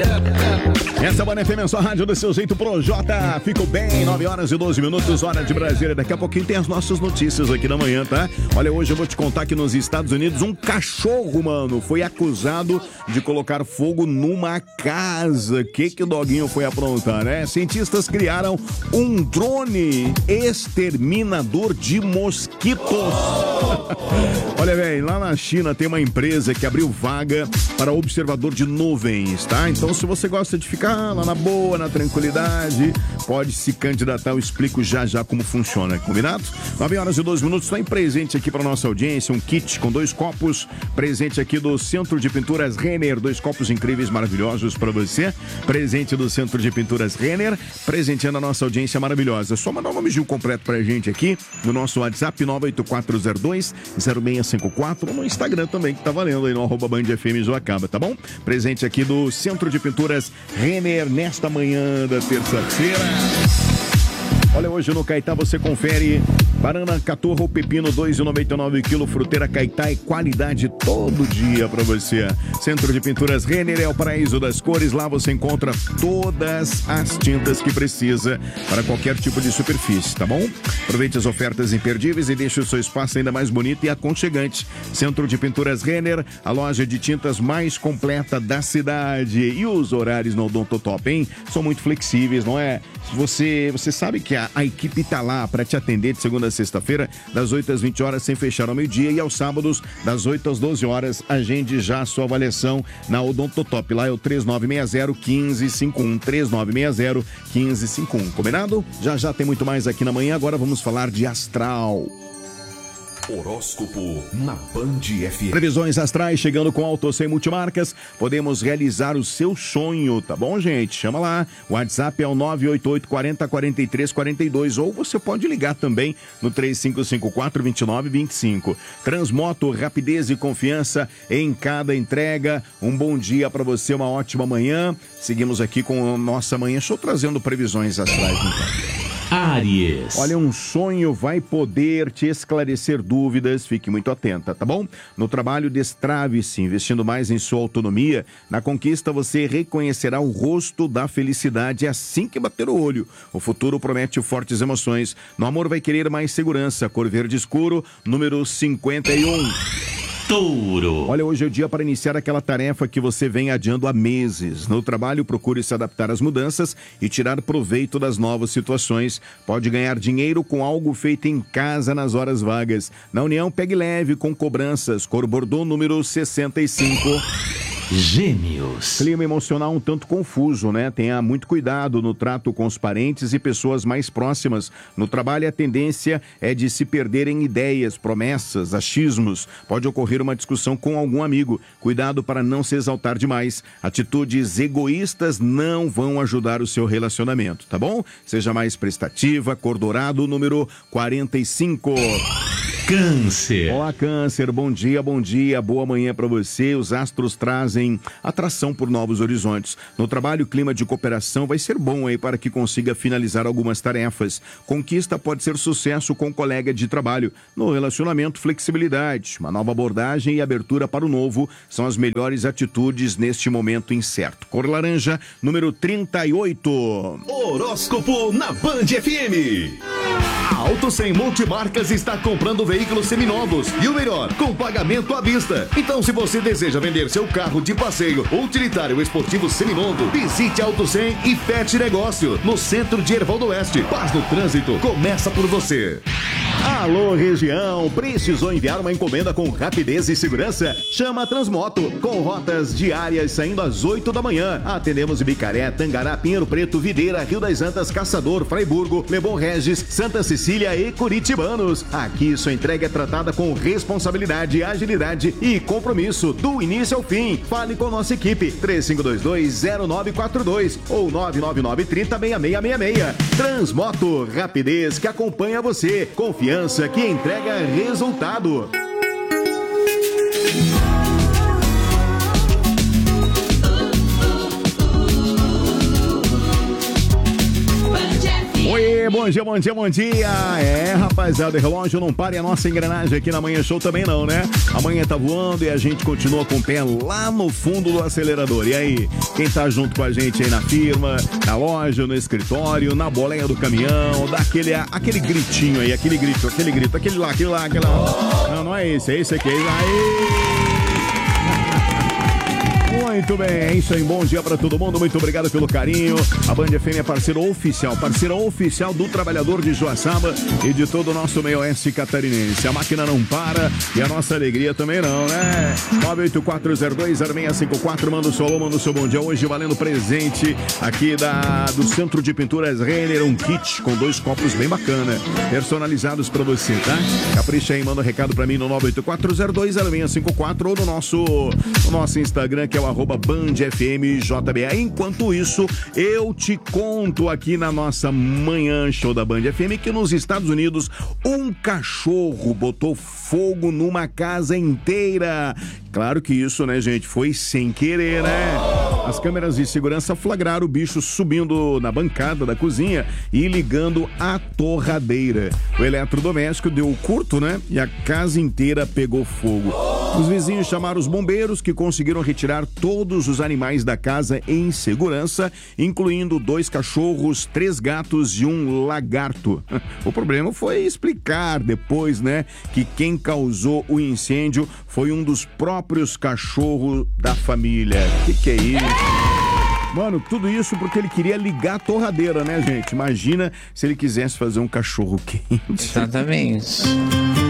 Essa é a Band FM, a sua rádio do seu jeito, Projota. Fico bem, 9 horas e 12 minutos, hora de Brasília. Daqui a pouquinho tem as nossas notícias aqui da manhã, tá? Olha, hoje eu vou te contar que nos Estados Unidos um cachorro, mano, foi acusado de colocar fogo numa casa. Que o doguinho foi aprontar, né? Cientistas criaram um drone exterminador de mosquitos. Olha, velho, lá na China tem uma empresa que abriu vaga para observador de nuvens, tá? Então, se você gosta de ficar lá na boa, na tranquilidade, pode se candidatar. Eu explico já como funciona, combinado? 9 horas e 12 minutos, tem presente aqui para nossa audiência, um kit com 2 copos, presente aqui do Centro de Pinturas Renner, 2 copos incríveis, maravilhosos para você, presente do Centro de Pinturas Renner, presenteando a nossa audiência maravilhosa. Só mandar o nome Gil completo pra gente aqui, no nosso WhatsApp 98402-0654, ou no Instagram também, que tá valendo aí no @BandFM Joacaba, tá bom? Presente aqui do Centro de Pinturas Renner, nesta manhã da terça-feira. Olha, hoje no Caetá você confere banana, caturra ou pepino, 2,99 kg, fruteira Caetá e qualidade todo dia pra você. Centro de Pinturas Renner é o paraíso das cores, lá você encontra todas as tintas que precisa para qualquer tipo de superfície, tá bom? Aproveite as ofertas imperdíveis e deixe o seu espaço ainda mais bonito e aconchegante. Centro de Pinturas Renner, a loja de tintas mais completa da cidade. E os horários no Odontotop, hein? São muito flexíveis, não é? Você sabe que a equipe tá lá para te atender de segunda a sexta-feira, das 8 às 20 horas, sem fechar ao meio-dia, e aos sábados, das 8 às 12 horas, agende já a sua avaliação na Odontotop. Lá é o 3960-1551, 3960-1551. Combinado? Já tem muito mais aqui na manhã. Agora vamos falar de astral. Horóscopo na Band FM. Previsões astrais chegando com Auto 100 Multimarcas. Podemos realizar o seu sonho, tá bom, gente? Chama lá. O WhatsApp é o 988 40 43 42, ou você pode ligar também no 3554 2925. Transmoto, rapidez e confiança em cada entrega. Um bom dia para você, uma ótima manhã. Seguimos aqui com a nossa manhã show, trazendo previsões astrais, então. Áries. Olha, um sonho vai poder te esclarecer dúvidas, fique muito atenta, tá bom? No trabalho, destrave-se, investindo mais em sua autonomia. Na conquista, você reconhecerá o rosto da felicidade assim que bater o olho. O futuro promete fortes emoções. No amor, vai querer mais segurança. Cor verde escuro, número 51. Touro. Olha, hoje é o dia para iniciar aquela tarefa que você vem adiando há meses. No trabalho, procure se adaptar às mudanças e tirar proveito das novas situações. Pode ganhar dinheiro com algo feito em casa nas horas vagas. Na união, pegue leve com cobranças. Cor bordô, número 65. Gêmeos. Clima emocional um tanto confuso, né? Tenha muito cuidado no trato com os parentes e pessoas mais próximas. No trabalho, a tendência é de se perder em ideias, promessas, achismos. Pode ocorrer uma discussão com algum amigo. Cuidado para não se exaltar demais. Atitudes egoístas não vão ajudar o seu relacionamento, tá bom? Seja mais prestativa. Cor dourado, número 45. Câncer. Olá, Câncer, bom dia, boa manhã para você. Os astros trazem atração por novos horizontes. No trabalho, o clima de cooperação vai ser bom aí para que consiga finalizar algumas tarefas. Conquista pode ser sucesso com colega de trabalho. No relacionamento, flexibilidade, uma nova abordagem e abertura para o novo são as melhores atitudes neste momento incerto. Cor laranja, número 38. Horóscopo na Band FM. A Auto 100 Multimarcas está comprando veículos seminovos e o melhor, com pagamento à vista. Então, se você deseja vender seu carro de passeio ou utilitário esportivo seminovo, visite a Auto 100 e feche negócio no centro de Erval do Oeste. Paz no trânsito começa por você. Alô, região, precisou enviar uma encomenda com rapidez e segurança? Chama a Transmoto, com rotas diárias saindo às 8 da manhã. Atendemos em Bicaré, Tangará, Pinheiro Preto, Videira, Rio das Antas, Caçador, Fraiburgo, Leblon Regis, Santa Cecília e Curitibanos. Aqui sua entrega é tratada com responsabilidade, agilidade e compromisso do início ao fim. Fale com nossa equipe, 3522-0942 ou 999-30-6666. Transmoto, rapidez que acompanha você, confiança que entrega resultado. Oi, bom bom dia, bom dia, bom dia. Rapaziada, o relógio não para e a nossa engrenagem aqui na Manhã Show também não, né? Amanhã tá voando e a gente continua com o pé lá no fundo do acelerador. E aí, quem tá junto com a gente aí na firma, na loja, no escritório, na boleia do caminhão, dá aquele gritinho aí, aquele grito, aquele lá. Não é esse, é esse aqui, aí. Muito bem, é isso aí, bom dia pra todo mundo, muito obrigado pelo carinho. A Band FM é parceira oficial do trabalhador de Joaçaba e de todo o nosso meio oeste catarinense. A máquina não para e a nossa alegria também não, né? 984020654, manda o seu alô, manda o seu bom dia. Hoje valendo presente aqui do Centro de Pinturas Renner, um kit com 2 copos bem bacana, personalizados pra você, tá? Capricha aí, manda um recado pra mim no 984020654 ou no nosso Instagram, que é o @BandFMJBA. Enquanto isso, eu te conto aqui na nossa Manhã Show da Band FM que nos Estados Unidos um cachorro botou fogo numa casa inteira. Claro que isso, né, gente, foi sem querer, né? As câmeras de segurança flagraram o bicho subindo na bancada da cozinha e ligando a torradeira. O eletrodoméstico deu curto, né? E a casa inteira pegou fogo. Os vizinhos chamaram os bombeiros, que conseguiram retirar todos os animais da casa em segurança, incluindo 2 cachorros, 3 gatos e um lagarto. O problema foi explicar depois, né, que quem causou o incêndio foi um dos próprios cachorros da família. Que é isso? Mano, tudo isso porque ele queria ligar a torradeira, né, gente? Imagina se ele quisesse fazer um cachorro quente. Exatamente.